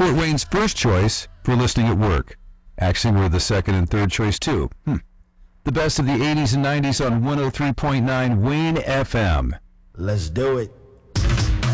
Fort Wayne's first choice for listening at work. Actually, we're the second and third choice, too. The best of the 80s and 90s on 103.9 Wayne FM. Let's do it.